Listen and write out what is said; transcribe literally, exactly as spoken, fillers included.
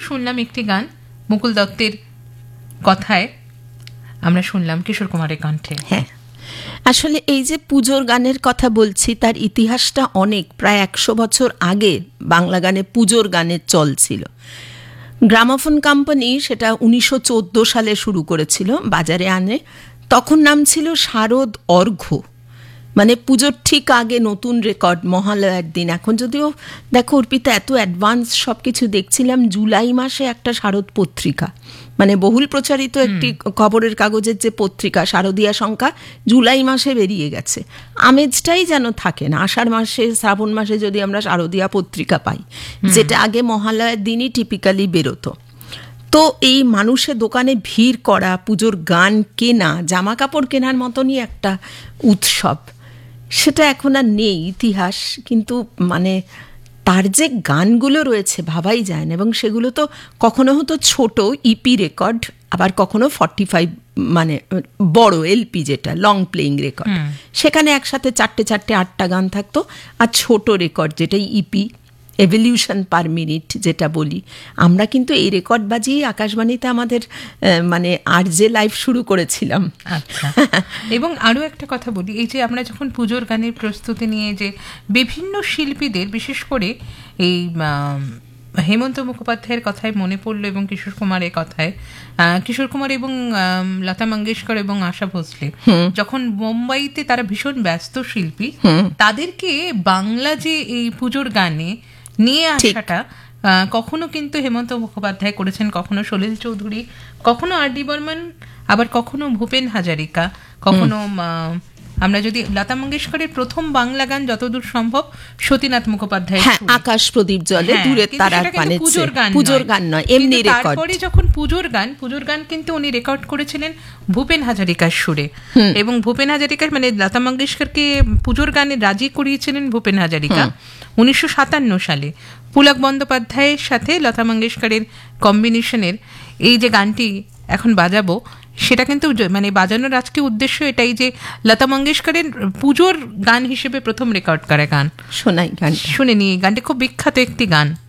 শুনলাম একটি গান মুকুল দত্তের কথায়, আমরা শুনলাম কিশোর কুমারের কণ্ঠে। হ্যাঁ, আসলে এই যে পুজোর গানের কথা বলছি, তার ইতিহাসটা অনেক, প্রায় একশো বছর আগে বাংলা গানে পুজোর গানের চল ছিল। গ্রামোফোন কোম্পানি সেটা উনিশশো চোদ্দো সালে শুরু করেছিল, বাজারে আনে। তখন নাম ছিল শারদ অর্ঘ্য, মানে পুজোর ঠিক আগে নতুন রেকর্ড, মহালয়ার দিন। এখন যদিও দেখো অর্পিতা, এত অ্যাডভান্স সব কিছু দেখছিলাম, জুলাই মাসে একটা শারদ পত্রিকা, মানে বহুল প্রচারিত একটি খবরের কাগজের যে পত্রিকা শারদীয়া সংখ্যা, জুলাই মাসে বেরিয়ে গেছে। আমেজটাই যেন থাকে না। আষাঢ় মাসে, শ্রাবণ মাসে যদি আমরা শারদীয়া পত্রিকা পাই, যেটা আগে মহালয়ার দিনই টিপিক্যালি বেরোতো। তো এই মানুষের দোকানে ভিড় করা, পুজোর গান কেনা, জামা কাপড় কেনার মতনই একটা উৎসব, সেটা এখন আর নেই ইতিহাস। কিন্তু মানে তার যে গানগুলো রয়েছে ভাবাই যায় না। এবং সেগুলো তো কখনো হতো ছোট ইপি রেকর্ড, আবার কখনো ফর্টি ফাইভ মানে বড় এলপি, যেটা লং প্লেইং রেকর্ড, সেখানে একসাথে চারটে চারটে আটটা গান থাকতো। আর ছোট রেকর্ড যেটা ইপি, এভলিউশন পার মিনিট যেটা বলি আমরা, কিন্তু এই রেকর্ড বাজিয়ে আকাশবাণীতে আমাদের মানে আর যে লাইভ শুরু করেছিলাম। আচ্ছা, এবং আরও একটা কথা বলি, এই যে আমরা যখন পুজোর গানের প্রস্তুতি নিয়ে যে বিভিন্ন শিল্পীদের, বিশেষ করে এই হেমন্ত মুখোপাধ্যায়ের কথায় মনে পড়লো এবং কিশোর কুমারের কথায়, কিশোর কুমার এবং লতা মঙ্গেশকর এবং আশা ভোসলে যখন মুম্বাইতে, তারা ভীষণ ব্যস্ত শিল্পী, তাদেরকে বাংলা যে এই পুজোর গানে নিয়ে আসাটা কখনো কিন্তু হেমন্ত মুখোপাধ্যায় করেছেন, কখনো সলিল চৌধুরী, কখনো আর ডি বর্মন, আবার কখনো ভূপেন হাজারিকা, কখনো আমরা যদি লতা মঙ্গেশকরের প্রথম বাংলা গান যতদূর সম্ভব সতীনাথ মুখোপাধ্যায়, আকাশ প্রদীপ জলে দূরের তারার পানে, পুজোর গান পুজোর গান নয়, এমনি রেকর্ড। তারপরে যখন পুজোর গান, পুজোর গান কিন্তু উনি রেকর্ড করেছিলেন ভূপেন হাজারিকার সুরে, এবং ভূপেন হাজারিকার মানে লতা মঙ্গেশকরকে পুজোর গানে রাজি করিয়েছিলেন ভূপেন হাজারিকা উনিশশো সাতান্ন সালে। পুলক বন্দ্যোপাধ্যায়ের সাথে লতা মঙ্গেশকরের কম্বিনেশনের এই যে গানটি এখন বাজাবো, সেটা কিন্তু মানে বাজানোর আজকে উদ্দেশ্য এটাই যে লতা মঙ্গেশকরের পুজোর গান হিসেবে প্রথম রেকর্ড করা গান শোনাই, গান শুনে নিয়ে, গানটি খুব বিখ্যাত একটি গান।